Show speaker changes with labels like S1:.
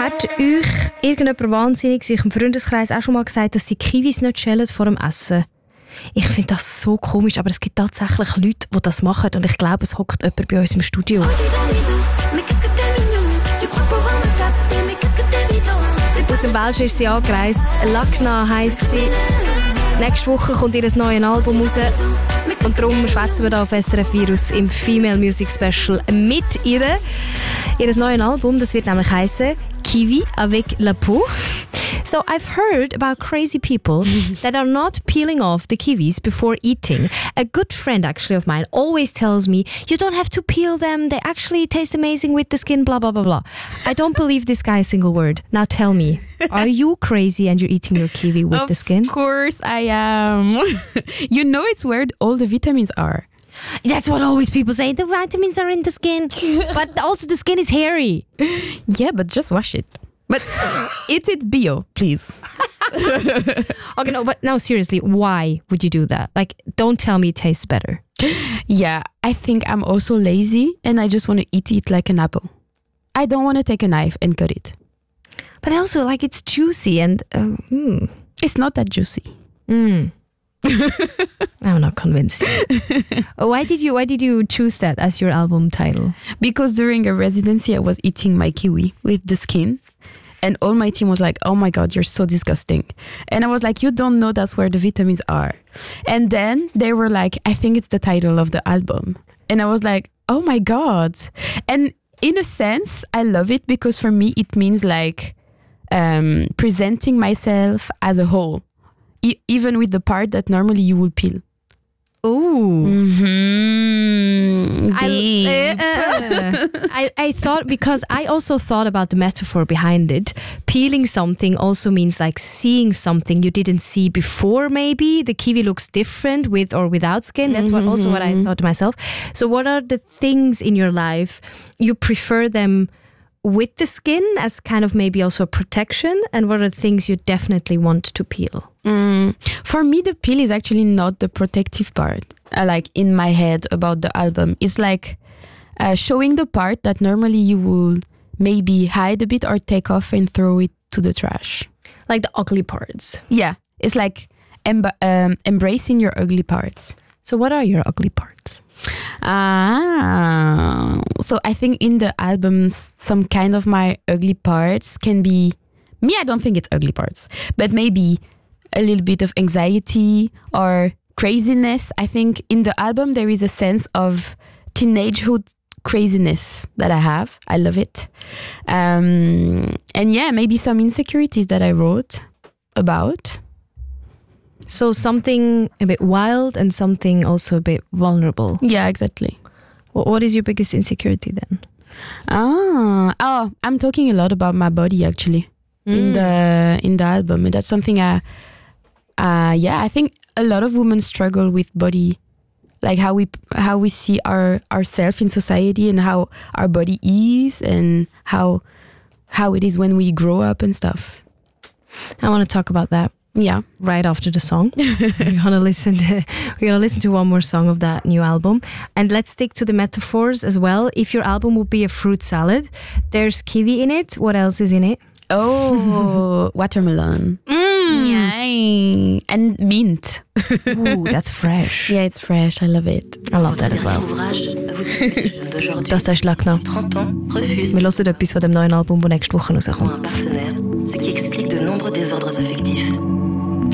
S1: Hat euch irgendjemand wahnsinnig sich im Freundeskreis auch schon mal gesagt, dass sie Kiwis nicht schälen vor dem Essen? Ich finde das so komisch, aber es gibt tatsächlich Leute, die das machen und ich glaube, es hockt jemand bei uns im Studio. Aus dem Welsch ist sie angereist. Lakna heisst sie. Nächste Woche kommt ihr neues Album raus. Und darum schwätzen wir hier auf SRF Virus im Female Music Special mit ihr. Ihr neues Album, das wird nämlich heißen Kiwi avec la peau. So I've heard about crazy people that are not peeling off the kiwis before eating. A good friend actually of mine always tells me, you don't have to peel them, they actually taste amazing with the skin, blah, blah, blah, blah. I don't believe this guy a single word. Now tell me, are you crazy and you're eating your kiwi with the skin?
S2: Of course I am. You know it's where all the vitamins are.
S1: That's what always people say, the vitamins are in the skin, but also the skin is hairy.
S2: Yeah, but just wash it. But eat it bio, please.
S1: Okay, no, but now seriously, why would you do that? Like, don't tell me it tastes better.
S2: Yeah, I think I'm also lazy and I just want to eat it like an apple. I don't want to take a knife and cut it.
S1: But also, like, it's juicy and...
S2: It's not that juicy.
S1: I'm not convinced. Why did you choose that as your album title?
S2: Because during a residency, I was eating my kiwi with the skin. And all my team was like, oh my God, you're so disgusting. And I was like, you don't know that's where the vitamins are. And then they were like, I think it's the title of the album. And I was like, oh my God. And in a sense, I love it because for me, it means like presenting myself as a whole. Even with the part that normally you would peel.
S1: Ooh.
S2: Deep.
S1: I thought, because I also thought about the metaphor behind it. Peeling something also means like seeing something you didn't see before, maybe. The kiwi looks different with or without skin. That's what I thought to myself. So what are the things in your life you prefer them with the skin as kind of maybe also a protection? And what are the things you definitely want to peel?
S2: For me, the peel is actually not the protective part. Like in my head about the album, it's like showing the part that normally you will maybe hide a bit or take off and throw it to the trash.
S1: Like the ugly parts.
S2: Yeah, it's like embracing your ugly parts.
S1: So what are your ugly parts?
S2: So I think in the albums, some kind of my ugly parts can be... Me, I don't think it's ugly parts, but maybe a little bit of anxiety or craziness. I think in the album there is a sense of teenagehood craziness that I have. I love it. And yeah, maybe some insecurities that I wrote about.
S1: So something a bit wild and something also a bit vulnerable.
S2: Yeah, exactly.
S1: What is your biggest insecurity then?
S2: I'm talking a lot about my body actually in the album. And that's something I think a lot of women struggle with body, like how we see ourselves in society and how our body is and how it is when we grow up and stuff.
S1: I want to talk about that.
S2: Yeah,
S1: right after the song. We're gonna listen to one more song of that new album, and let's stick to the metaphors as well. If your album would be a fruit salad, there's kiwi in it. What else is in it?
S2: Oh, watermelon. Yeah, and mint.
S1: Ooh, that's fresh.
S2: Yeah, it's fresh. I love it.
S1: I love that as well. Das ist Lakna. Wir hören etwas von dem neuen Album, das nächste Woche rauskommt.
S3: Ce qui explique de nombreux désordres affectifs.